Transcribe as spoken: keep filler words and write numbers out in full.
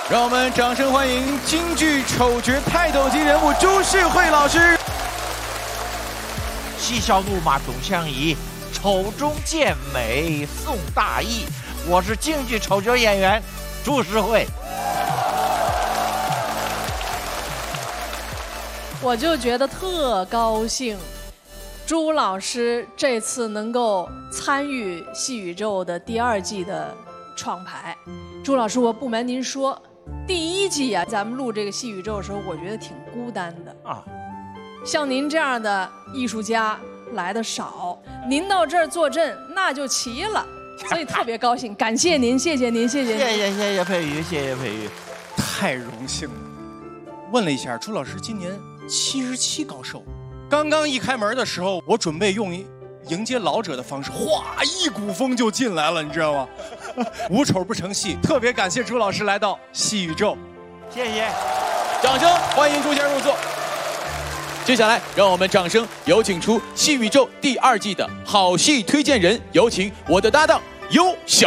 让我们掌声欢迎京剧丑角泰斗级人物朱世慧老师。 嬉笑怒骂总相宜，丑中见美送大义。我是京剧丑角演员朱世慧。 我就觉得特高兴，朱老师这次能够参与《戏宇宙》的第二季的创排。朱老师，我不瞒您说，第一季啊，咱们录这个《戏宇宙》的时候，我觉得挺孤单的啊。像您这样的艺术家来的少，您到这儿坐镇，那就齐了，所以特别高兴，感谢您，谢谢您，谢谢您， 谢谢谢谢佩瑜，谢谢佩瑜， 太荣幸了。问了一下，朱老师今年七十七高寿。刚刚一开门的时候，我准备用迎接老者的方式，哗，一股风就进来了，你知道吗？无丑不成戏，特别感谢朱老师来到戏宇宙， 谢谢， 掌声欢迎朱先生入座。接下来，让我们掌声有请出戏宇宙第二季的好戏推荐人，有请我的搭档尤小